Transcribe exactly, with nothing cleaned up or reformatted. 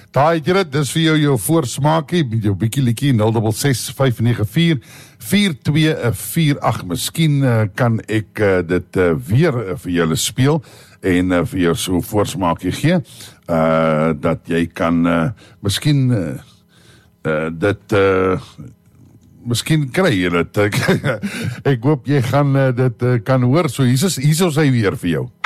Daai het jy dit, dis vir jou jou voorsmaakie, met jou bietjie liedjie, nul ses ses vyf nege vier vier twee vier agt. Miskien uh, kan ek uh, dit uh, weer uh, vir julle speel, en uh, vir jou so voorsmaakie gee, uh, dat jy kan, uh, miskien, uh, uh, dit, uh, miskien kry jy dit, ek hoop jy gaan uh, dit uh, kan hoor, so hier is, hier is hy weer vir jou.